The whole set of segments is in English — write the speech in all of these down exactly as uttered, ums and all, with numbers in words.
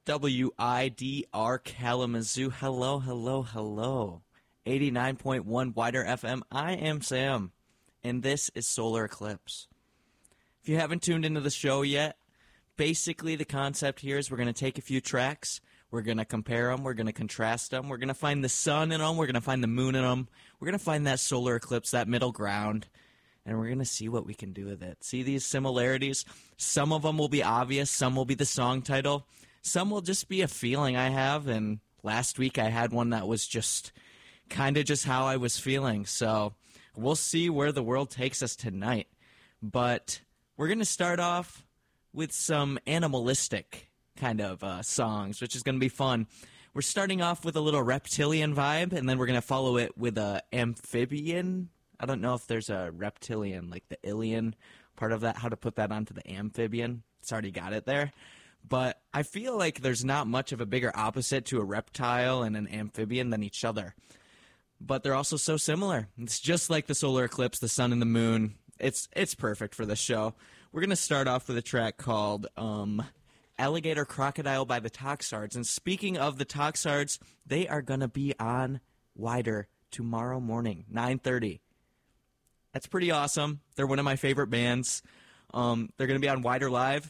W I D R Kalamazoo. Hello, hello, hello. eighty-nine point one Wider F M. I am Sam, and this is Solar Eclipse. If you haven't tuned into the show yet, basically the concept here is we're going to take a few tracks, we're going to compare them, we're going to contrast them, we're going to find the sun in them, we're going to find the moon in them, we're going to find that solar eclipse, that middle ground, and we're going to see what we can do with it. See these similarities? Some of them will be obvious, some will be the song title, some will just be a feeling I have, and last week I had one that was just kind of just how I was feeling, so we'll see where the world takes us tonight. But we're going to start off with some animalistic kind of uh, songs, which is going to be fun. We're starting off with a little reptilian vibe, and then we're going to follow it with a amphibian. I don't know if there's a reptilian, like the ilian part of that, how to put that onto the amphibian. It's already got it there. But I feel like there's not much of a bigger opposite to a reptile and an amphibian than each other. But they're also so similar. It's just like the solar eclipse, the sun and the moon. It's it's perfect for this show. We're going to start off with a track called um, Alligator Crocodile by the Toxards. And speaking of the Toxards, they are going to be on Wider tomorrow morning, nine thirty. That's pretty awesome. They're one of my favorite bands. Um, they're going to be on Wider Live,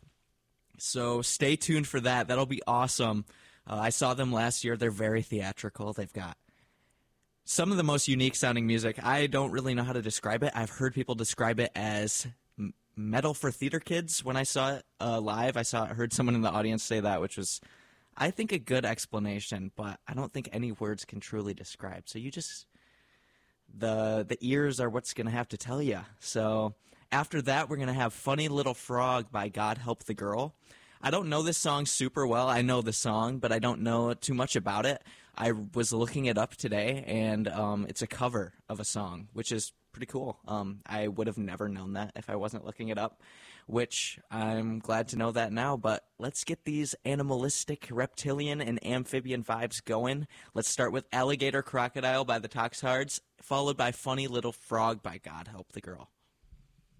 so stay tuned for that. That'll be awesome. Uh, I saw them last year. They're very theatrical. They've got some of the most unique sounding music. I don't really know how to describe it. I've heard people describe it as m- metal for theater kids. When I saw it uh, live, I saw I heard someone in the audience say that, which was, I think, a good explanation, but I don't think any words can truly describe. So you just, the the ears are what's going to have to tell you. So after that, we're going to have Funny Little Frog by God Help the Girl. I don't know this song super well. I know the song, but I don't know too much about it. I was looking it up today, and um, it's a cover of a song, which is pretty cool. Um, I would have never known that if I wasn't looking it up, which I'm glad to know that now. But let's get these animalistic, reptilian, and amphibian vibes going. Let's start with Alligator Crocodile by the Toxards, followed by Funny Little Frog by God Help the Girl.